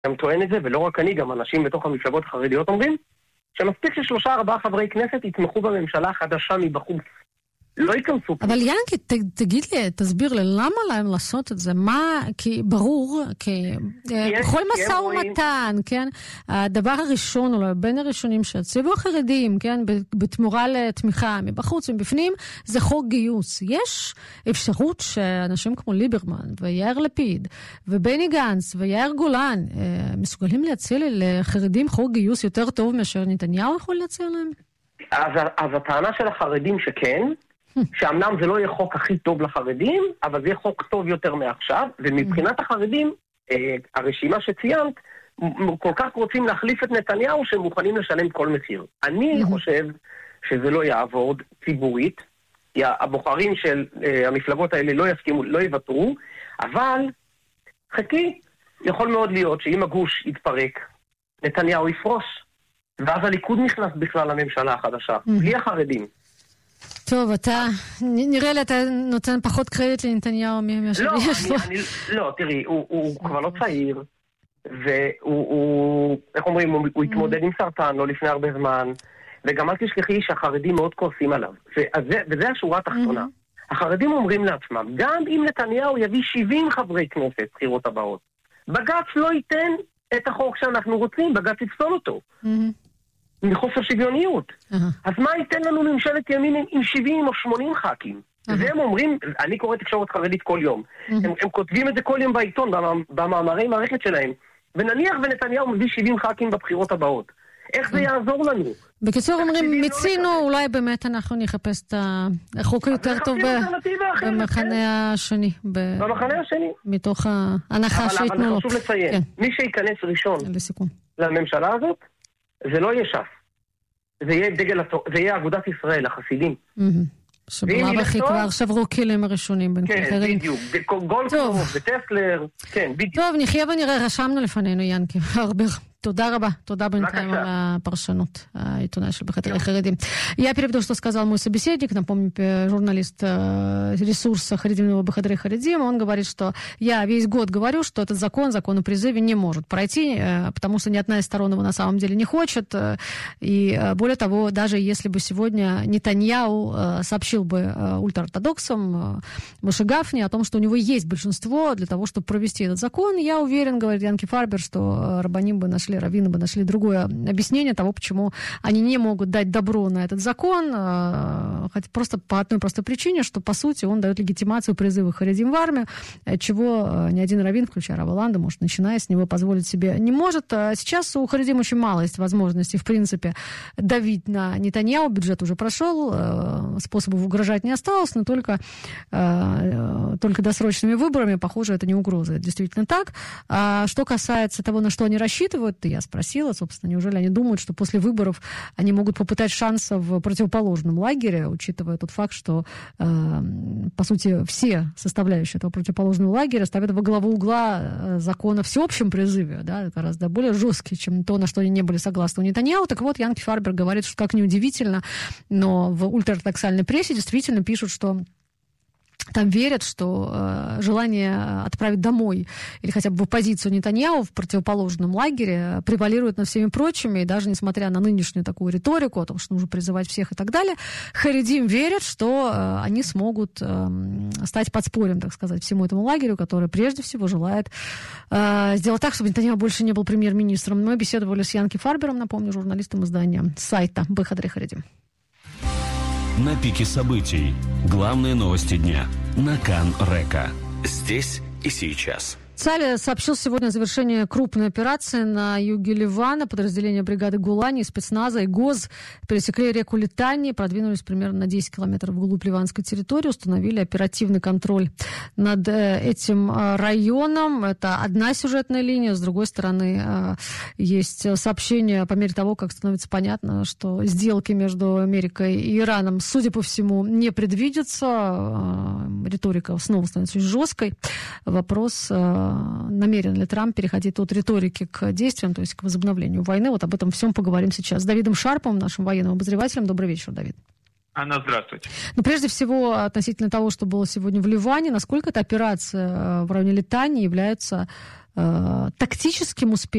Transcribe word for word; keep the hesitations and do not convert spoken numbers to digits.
גם טוען את זה, ולא רק אני, גם אנשים בתוך המפלגות החרדיות אומרים, שמספיק ששלושה ארבעה חברי כנסת יתמכו בממשלה חדשה מבחוץ. לא ייכנסו. אבל ינקי, ת, תגיד לי, תסביר לי, למה להם לעשות את זה? מה, כי ברור, כי בכל משא ומתן, כן? הדבר הראשון, אולי בין הראשונים שהציבו החרדים, כן? בתמורה לתמיכה מבחוץ ומבפנים, זה חוק גיוס. יש אפשרות שאנשים כמו ליברמן ויאיר לפיד ובני גנץ ויאיר גולן מסוגלים להציע לחרדים חוק גיוס יותר טוב מאשר נתניהו יכול להציע להם? אז, אז הטענה של החרדים שכן, שאמנם זה לא יהיה חוק הכי טוב לחרדים, אבל זה יהיה חוק טוב יותר מעכשיו, ומבחינת החרדים, הרשימה שציינת, כל כך רוצים להחליף את נתניהו שהם מוכנים לשלם כל מחיר. אני חושב שזה לא יעבוד ציבורית, הבוחרים של המפלגות האלה לא יסכימו, לא יוותרו, אבל חכי, יכול מאוד להיות שאם הגוש יתפרק, נתניהו יפרוש, ואז הליכוד נכנס בכלל לממשלה החדשה, בלי החרדים. טוב, אתה, נראה לי אתה נותן פחות קרדיט לנתניהו מאשר יש לו. לא, תראי, הוא כבר לא צעיר, והוא, איך אומרים, הוא התמודד עם סרטן לא לפני הרבה זמן, וגם אל תשכחי שהחרדים מאוד כועסים עליו, וזה השורה התחתונה. החרדים אומרים לעצמם, גם אם נתניהו יביא שבעים חברי כנסת בחירות הבאות, בג"ץ לא ייתן את החוק שאנחנו רוצים, בג"ץ יפסול אותו. מחוסר שוויוניות. אז מה ייתן לנו ממשלת ימין עם שבעים או שמונים ח"כים? והם אומרים, אני קורא תקשורת חרדית כל יום, הם כותבים את זה כל יום בעיתון, במאמרי מערכת שלהם, ונניח ונתניהו מביא שבעים ח"כים בבחירות הבאות. איך זה יעזור לנו? בקיצור אומרים, מצינו, אולי באמת אנחנו נחפש את החוק היותר טוב במחנה השני. במחנה השני. מתוך ההנחה שיתנו לו. אבל חשוב לציין, מי שייכנס ראשון לממשלה הזאת, זה לא יהיה ש"ס. זה יהיה דגל, זה יהיה אגודת ישראל, החסידים. שבלב הכי כבר שברו כלים הראשונים. כן, בדיוק. גולדקנופ וטסלר. כן, בדיוק. טוב, נחיה ונראה, רשמנו לפנינו, ינקי. הרבה. Туда раба, туда бентаем на паршанут, Итунай Шельбахатели Харидим. Я переведу, что сказал мой собеседник, напомню, журналист ресурса Харидимного Бахадри Харидим. Он говорит, что я весь год говорю, что этот закон, закон о призыве не может пройти, потому что ни одна из сторон его на самом деле не хочет. И более того, даже если бы сегодня Нетаньяху сообщил бы ультраортодоксам Моше Гафни о том, что у него есть большинство для того, чтобы провести этот закон, я уверен, говорит Янки Фарбер, что рабаним бы нашли, раввины бы нашли другое объяснение того, почему они не могут дать добро на этот закон, хотя просто по одной простой причине, что, по сути, он дает легитимацию призыва харидим в армию, чего ни один раввин, включая Рава Ланда, может, начиная с него, позволить себе не может. Сейчас у харидим очень мало есть возможностей, в принципе, давить на Нетаньяху, бюджет уже прошел, способов угрожать не осталось, но только, только досрочными выборами, похоже, это не угроза, это действительно так. А что касается того, на что они рассчитывают, я спросила, собственно, неужели они думают, что после выборов они могут попытать шанса в противоположном лагере, учитывая тот факт, что, э, по сути, все составляющие этого противоположного лагеря ставят во главу угла закон о всеобщем призыве, да, гораздо более жесткий, чем то, на что они не были согласны у Нетаньяху. Так вот, Янки Фарбер говорит, что, как неудивительно, но в ультраортодоксальной прессе действительно пишут, что там верят, что э, желание отправить домой или хотя бы в оппозицию Нетаньяху в противоположном лагере превалирует над всеми прочими, и даже несмотря на нынешнюю такую риторику о том, что нужно призывать всех и так далее, харидим верят, что э, они смогут э, стать подспорьем, так сказать, всему этому лагерю, который прежде всего желает э, сделать так, чтобы Нетаньяху больше не был премьер-министром. Мы беседовали с Янки Фарбером, напомню, журналистом издания сайта Бехадри Харидим. На пике событий. Главные новости дня. На Кан-Река. Здесь и сейчас. Цаль сообщил сегодня о завершении крупной операции на юге Ливана. Подразделения бригады Гулани, спецназа и ГОЗ пересекли реку Литани, продвинулись примерно на десять километров вглубь ливанской территории, установили оперативный контроль над этим районом. Это одна сюжетная линия. С другой стороны, есть сообщение по мере того, как становится понятно, что сделки между Америкой и Ираном, судя по всему, не предвидятся. Риторика снова становится очень жесткой. Вопрос, намерен ли Трамп переходить от риторики к действиям, то есть к возобновлению войны. Вот об этом всем поговорим сейчас с Давидом Шарповым, нашим военным обозревателем. Добрый вечер, Давид. Анна, здравствуйте. Ну, прежде всего, относительно того, что было сегодня в Ливане, насколько эта операция в районе Литани является э, тактическим успехом,